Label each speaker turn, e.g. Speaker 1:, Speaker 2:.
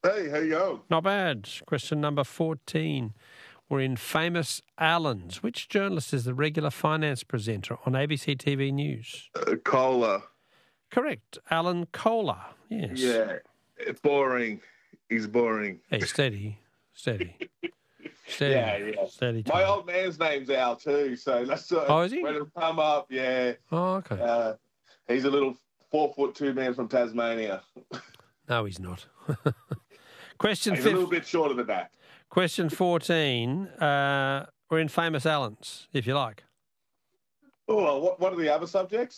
Speaker 1: Hey, how you going?
Speaker 2: Not bad. Question number 14. We're in famous Allens. Which journalist is the regular finance presenter on ABC TV News?
Speaker 1: Cola.
Speaker 2: Correct. Alan Kohler. Yes.
Speaker 1: Yeah. Boring. He's boring.
Speaker 2: Hey, steady. Steady.
Speaker 1: Yeah.
Speaker 2: Steady.
Speaker 1: My
Speaker 2: Tom.
Speaker 1: old man's name's Al too, so that's
Speaker 2: Oh, is he?
Speaker 1: when it'll come up. Yeah.
Speaker 2: Oh, okay.
Speaker 1: He's a little 4'2" man from Tasmania.
Speaker 2: No, he's not. Question
Speaker 1: He's a little bit shorter than that.
Speaker 2: Question 14. We're in famous Allens, if you like.
Speaker 1: Oh, what are the other subjects?